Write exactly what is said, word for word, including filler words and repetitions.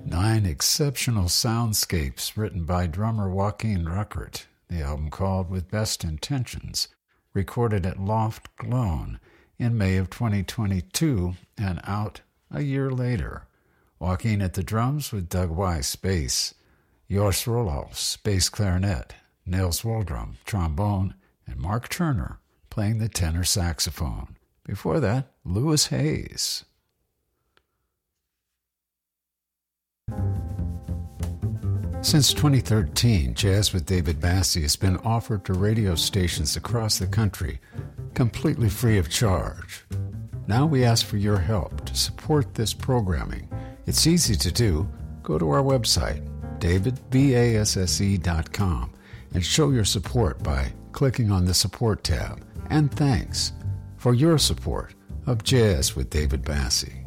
Nine exceptional soundscapes written by drummer Joaquin Ruckert. The album called With Best Intentions, recorded at Loft Glone in May of twenty twenty-two and out a year later. Joaquin at the drums with Doug Weiss, bass, Josh Roloffs, bass clarinet, Nils Woldrum, trombone, and Mark Turner playing the tenor saxophone. Before that, Louis Hayes. Since twenty thirteen, Jazz with David Bassie has been offered to radio stations across the country, completely free of charge. Now we ask for your help to support this programming. It's easy to do. Go to our website, david basse dot com, and show your support by clicking on the Support tab. And thanks for your support of Jazz with David Bassie.